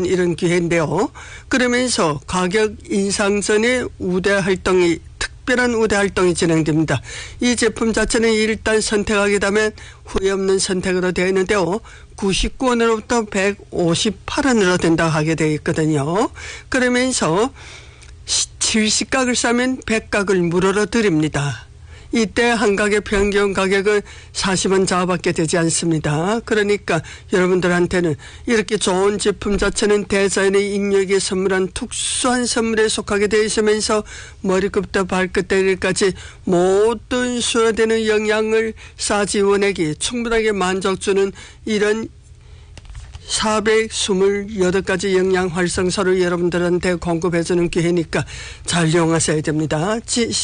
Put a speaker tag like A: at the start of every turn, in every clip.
A: 주는 이런 기회인데요. 그러면서 가격 인상 전에 우대 활동이 특별한 우대 활동이 진행됩니다. 이 제품 자체는 일단 선택하게 되면 후회 없는 선택으로 되어 있는데요. 99원으로부터 158원으로 된다고 하게 되어 있거든요. 그러면서 70각을 싸면 100각을 무료로 드립니다. 이때 한 각의 평균 가격은 40원 좌우밖에 되지 않습니다. 그러니까 여러분들한테는 이렇게 좋은 제품 자체는 대자연의 인력이 선물한 특수한 선물에 속하게 되어 있으면서 머리끝부터 발끝까지 모든 소요되는 영양을 싸지원액이 충분하게 만족 주는 이런 428가지 영양 활성소를 여러분들한테 공급해주는 기회니까 잘 이용하셔야 됩니다.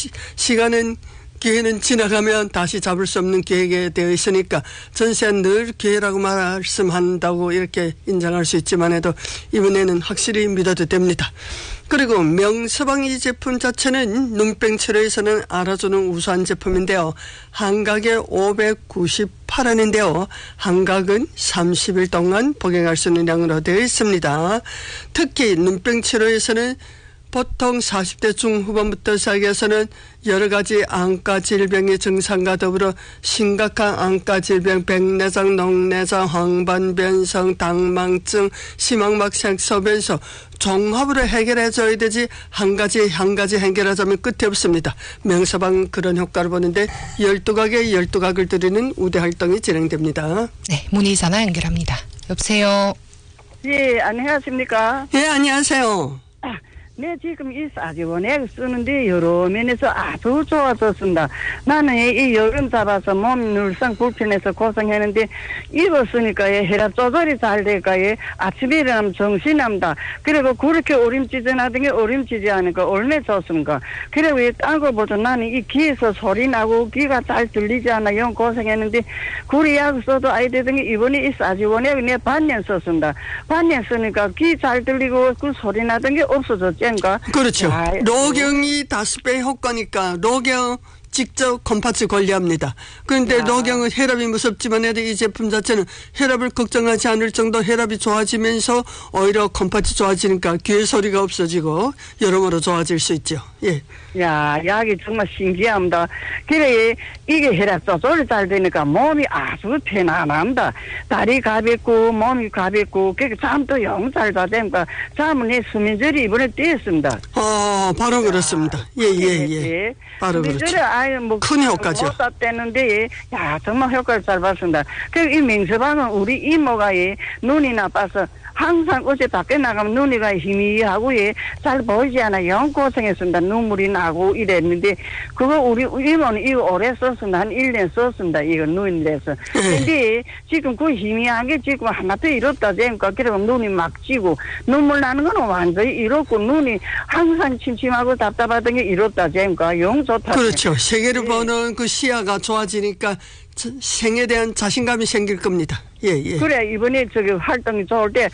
A: 기회는 지나가면 다시 잡을 수 없는 기회가 되어 있으니까 전세는 늘 기회라고 말씀한다고 이렇게 인정할 수 있지만 해도 이번에는 확실히 믿어도 됩니다. 그리고 명서방 이 제품 자체는 눈병 치료에서는 알아주는 우수한 제품인데요. 한 각에 598원인데요. 한 각은 30일 동안 복용할 수 있는 양으로 되어 있습니다. 특히 눈병 치료에서는 보통 40대 중후반부터 시작해서는 여러 가지 안과 질병의 증상과 더불어 심각한 안과 질병, 백내장, 녹내장, 황반변성, 당망증, 심황막색 소변소 종합으로 해결해줘야 되지 한 가지 해결하자면 끝이 없습니다. 명서방 그런 효과를 보는데 12각에 12각을 드리는 우대 활동이 진행됩니다.
B: 네, 문의 전화 연결합니다. 여보세요.
C: 예, 안녕하십니까?
A: 예, 안녕하세요.
C: 네, 지금 이 사지원액 쓰는데 여러 면에서 아주 좋아졌습니다. 나는 이 여름 잡아서 몸 늘상 불편해서 고생했는데 이거 쓰니까 혈압 조절이 잘 될까 아침에 일어나면 정신이 납니다. 그리고 그렇게 오림지전하던 게 오림지지 않으니까 얼마나 좋습니까? 그리고 딴 거보다 나는 이 귀에서 소리 나고 귀가 잘 들리지 않아 영 고생했는데 구리 약 써도 아이 되던 게 이번에 이 사지원액 내 반년 썼습니다. 반년 쓰니까 귀 잘 들리고 그 소리 나던 게 없어졌지.
A: 그렇죠. 노경이 5배 효과니까 노경 직접 컴파츠 관리합니다. 그런데 노경은 혈압이 무섭지만 해도 이 제품 자체는 혈압을 걱정하지 않을 정도 혈압이 좋아지면서 오히려 컴파츠 좋아지니까 귀의 소리가 없어지고 여러모로 좋아질 수 있죠. 예.
C: 야, 약이 정말 신기합니다. 그래, 이게 혈압 조절이 잘 되니까 몸이 아주 편안합니다. 다리 가볍고, 몸이 가볍고, 그게 잠도 영 잘 자되니까 잠은 내 수면제를 이번에 떼었습니다.
A: 바로 그렇습니다. 예. 바로 그렇죠. 큰 효과죠.
C: 못 땄대는데, 야, 정말 효과를 잘 봤습니다. 이 명서방은 우리 이모가 눈이 나빠서 항상 어제 밖에 나가면 눈이가 희미하고 잘 보이지 않아 영 고생했습니다. 눈물이 나고 이랬는데 그거 우리 이모는 이거 오래 썼습니다. 한 1년 썼습니다. 이거 눈이라서. 근데 지금 그 희미한 게 지금 하나도 이렇다 되니까 그리고 눈이 막 찌고 눈물 나는 건 완전히 이렇고 눈이 항상 침침하고 답답하던 게 이렇다 되니까 영 좋다.
A: 그렇죠. 세계를 보는 그 시야가 좋아지니까 생에 대한 자신감이 생길 겁니다. 예.
C: 그래, 이번에 활동이 좋을 때,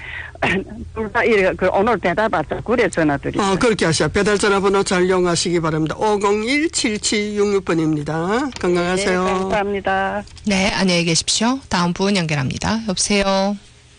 C: 둘 다 오늘 배달 받자. 그래, 전화드리죠.
A: 그렇게 하세요. 배달 전화번호 잘 이용하시기 바랍니다. 501-7766번입니다. 건강하세요.
C: 네, 감사합니다.
B: 네, 안녕히 계십시오. 다음 분 연결합니다. 여보세요.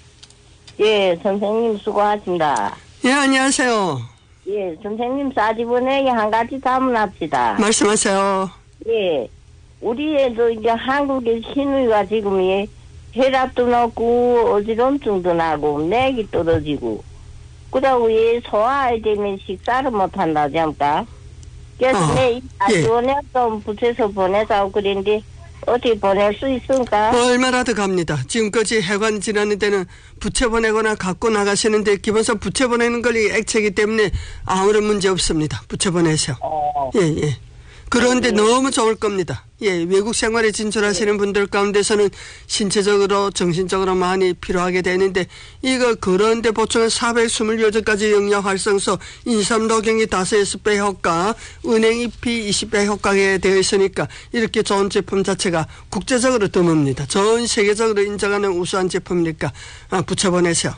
D: 예, 선생님 수고하십니다.
A: 예, 안녕하세요.
D: 예, 선생님 사지원에 한 가지 자문합시다.
A: 말씀하세요.
D: 예, 우리에도 이제 한국의 시누이가 지금 혈압도 높고 어지럼증도 나고 맥이 떨어지고 그러고 소화에 되면 식사를 못한다지 않을까? 그래서 내 사지원에 좀 붙여서 보내자고 그랬는데 어떻게 보낼 수 있을까?
A: 얼마나 더 갑니다. 지금까지 해관 지나는 데는 부채 보내거나 갖고 나가시는데 기본적으로 부채 보내는 걸 액체이기 때문에 아무런 문제 없습니다. 부채 보내세요. 예. 그런데 너무 좋을 겁니다. 예, 외국 생활에 진출하시는 분들 가운데서는 신체적으로 정신적으로 많이 필요하게 되는데 이거 그런데 보충한 428가지 영양 활성소 인삼노경이 5배 효과 은행잎이 20배 효과가 되어 있으니까 이렇게 좋은 제품 자체가 국제적으로 드뭅니다. 전 세계적으로 인정하는 우수한 제품이니까 붙여보내세요.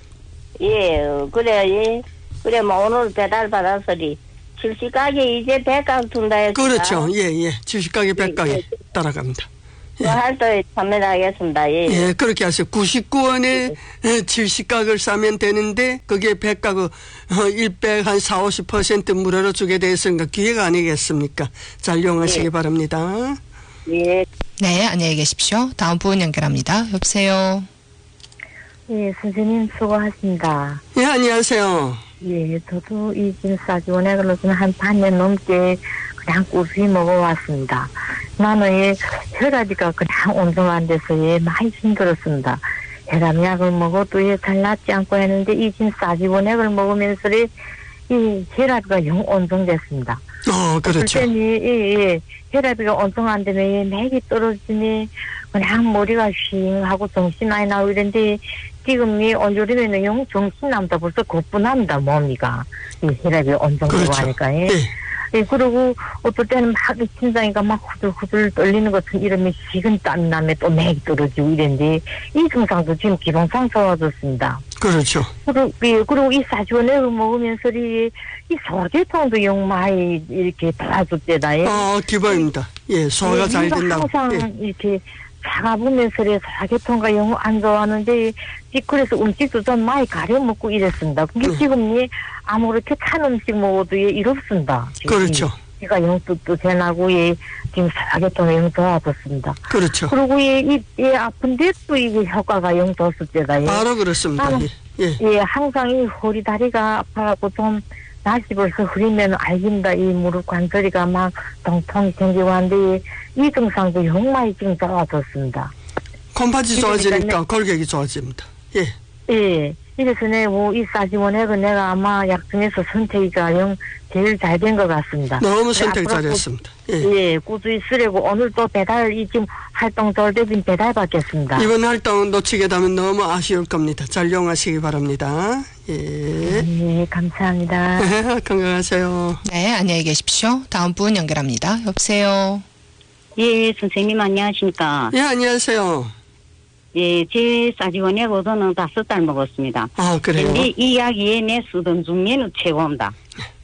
D: 예, 그래 뭐 오늘 배달 받았으니 70가게 이제 100각 둔다 했어.
A: 그렇죠. 예. 70가게 100가게 따라갑니다.
D: 활동에 참여하겠습니다. 예.
A: 예, 그렇게 하세요. 99원에 70각을 싸면 되는데 그게 100가구 100 한 4, 50% 무료로 주게 되었으니까 기회가 아니겠습니까? 잘 이용하시기 바랍니다.
D: 예.
B: 네, 안녕히 계십시오. 다음 분 연결합니다. 여보세요.
E: 예, 선생님 수고하십니다.
A: 예, 안녕하세요.
E: 예, 저도 이 지금 사지원액을 지금 한 반년 넘게 그냥 꾸준히 먹어왔습니다. 나는 예, 혈압이가 그냥 온정 안 돼서 예, 많이 힘들었습니다. 혈압약을 먹어도 예, 잘 낫지 않고 했는데 이 지금 사지원액을 먹으면서 이 혈압이가 영 온정됐습니다.
A: 그렇죠.
E: 그때는 예, 혈압이가 온정 안 되면 예, 맥이 떨어지니 그냥 머리가 휑하고 정신 많이 나고 이런데 지금 이 온조리면은 영 정신 남다 벌써 고뿐합니다 몸이가 이 혈압이 온정되고
A: 그렇죠.
E: 하니까 예.
A: 예.
E: 예, 그리고 어떨 때는 막 심장이가 막 후들후들 떨리는 것 같은 이러면 식은 땀이 나면 또 맥이 떨어지고 이랬는데 이 증상도 지금 기본상 좋아졌습니다.
A: 그렇죠.
E: 그리고 이 사지원액을 먹으면서 이 소화계통도 영 많이 이렇게 도와줬대다. 예.
A: 기본입니다. 예, 소화가 잘 된다고.
E: 항상 이렇게 차가보면서 소화계통과 영 안 좋아하는데 그래서 음식도 좀 많이 가려 먹고 이랬습니다. 근데 지금 아무렇게 찬 음식 먹어도 이렇습니다.
A: 그렇죠.
E: 제가 영뜻도 재나고 지금 소화계통이 영 좋아졌습니다.
A: 그렇죠.
E: 그리고 아픈데 또 이게 효과가 영 좋았을 때다.
A: 바로 그렇습니다.
E: 예, 항상 이 허리 다리가 아파갖고 좀 날씨 벌써 흐리면 알긴다. 이 무릎 관절이가 막 통통이 생기고 하는데 이 증상도 정말 지금 좋아졌습니다.
A: 콩팥이 좋아지니까 골격이 좋아집니다. 예.
E: 예. 이래서 이 사지원액은 내가 아마 약 중에서 선택이가 영 제일 잘 된 것 같습니다.
A: 너무 선택 잘했습니다.
E: 예, 꾸준히 쓰려고 오늘 또 지금 활동 돌대빈 배달 받겠습니다.
A: 이번 활동 놓치게 되면 너무 아쉬울 겁니다. 잘 이용하시기 바랍니다. 예.
E: 예, 감사합니다.
A: 건강하세요.
B: 네, 안녕히 계십시오. 다음 분 연결합니다. 여보세요.
C: 예, 선생님 안녕하십니까.
A: 예, 안녕하세요.
C: 예, 제 사지원액 저는 5달 먹었습니다.
A: 그래요?
C: 근데 이 약이 내 쓰던 중에는 최고입니다.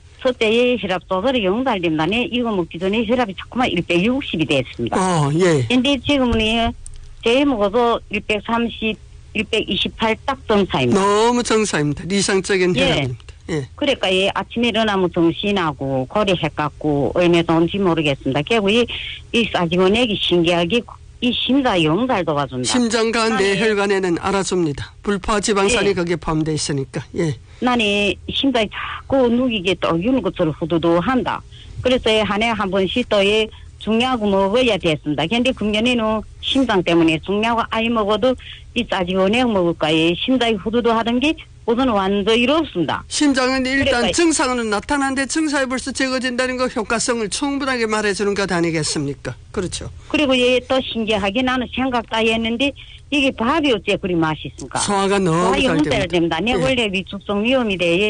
C: 그때의 혈압 조절이 영달됩니다. 이거 먹기 전에 혈압이 자꾸만 160이 됐습니다.
A: 예.
C: 근데 지금은 제 먹어도 130, 128 딱 정상입니다.
A: 너무 정상입니다. 이상적인 혈압입니다. 예.
C: 그러니까 아침에 일어나면 정신하고 고리 헷갈고 얼마 좋은지 모르겠습니다. 결국 이 사지원액이 신기하게 이 심장 영달 도와준다.
A: 심장과 뇌혈관에는 알아줍니다. 불포화 지방산이 거기에 포함되어 있으니까. 예.
C: 나는 심장이 자꾸 누기게 떨리는 것처럼 후두두한다. 그래서 한 해 한 번씩 또 중약을 먹어야 됐습니다. 그런데 금년에는 심장 때문에 중약을 아예 먹어도 이 사지원액 먹을까 심장이 후두두하던 게 우선 완전히 이렇습니다.
A: 심장은 일단
C: 그러니까
A: 증상은 나타나는데 증상이 벌써 제거된다는 거 효과성을 충분하게 말해주는 것 아니겠습니까? 그렇죠.
C: 그리고 또 신기하게 나는 생각 다 했는데 이게 밥이 어째 그리 맛있습니까?
A: 소화가 너무 잘
C: 됩니다. 내 원래 위축성 위험이 돼.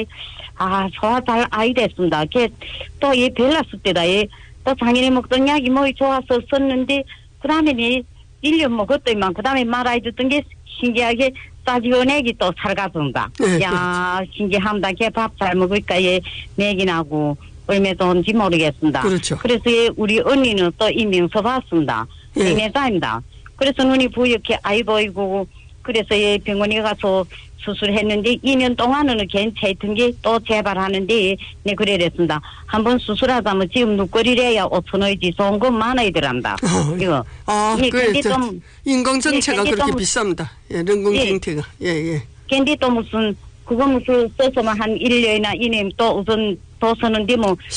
C: 소화 잘 아이 됐습니다. 또 별났을 때다. 또 작년에 먹던 약이 몸이 좋아서 썼는데 그 다음에 1년 먹었더니만 그 다음에 말아줬던 게 신기하게 사지원액이 또 살가준다. 야, 신기합니다. 걔 밥 잘 먹으니까 맥이 나고 얼마 좋은지 모르겠습니다.
A: 그렇죠.
C: 그래서 우리 언니는 또 이 명서 봤습니다. 백내사입니다. 그래서 눈이 부옇게 아이 보이고 그래서 병원에 가서 수술했는데 2년 동안은 괜찮던 게 또 재발하는데 그래랬습니다. 한번 수술하자면 지금 눈꼬리래야 5천원이지 좋은 건 많아이더랍니다. 이거.
A: 그래. 인공정체가 그렇게 비쌉니다.人工晶体가. 예.
C: 근데 또 무슨 써서만 한 1년이나 이내면 또 우선 더 쓰는데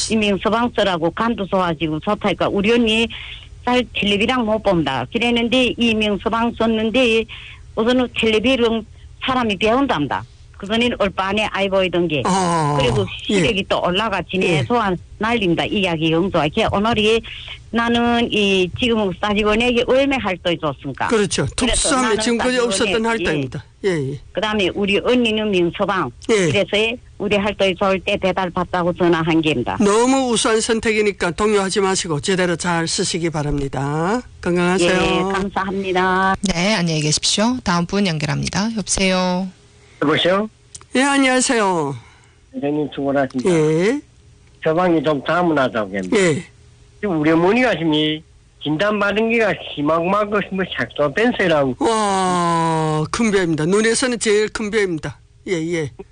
C: 이명서방서라고 간도 좋아지고 좋다니까 우리 언니 잘 텔레비랑 못 봅니다. 그랬는데 이명서방 썼는데 우선은 텔레비랑 사람이 배운답니다. 그전에는 얼빠안에 아이 보이던 게. 그리고 시력이 또 올라가지네. 소환 날립니다. 이 약이 영조하게. 오늘이 나는 지금 사지원액이 얼마 활동이 좋습니까?
A: 그렇죠. 특수함에 지금까지 없었던 활동입니다. 예.
C: 그 다음에 우리 언니는 민서방. 그래서 우리 활동이 좋을 때 배달 받다고 전화한 게입니다.
A: 너무 우수한 선택이니까 동요하지 마시고 제대로 잘 쓰시기 바랍니다. 건강하세요.
C: 예, 감사합니다.
B: 네, 안녕히 계십시오. 다음 분 연결합니다. 여보세요.
F: 여보세요?
A: 예, 안녕하세요.
F: 선생님 수고하십니다.
A: 예.
F: 저방이 좀 다문화적입니다.
A: 예.
F: 지금 우리 어머니가 지금 진단받은 게가 심하고 뭐 색소변세라고.
A: 와, 큰 병입니다. 눈에서는 제일 큰 병입니다. 예, 예.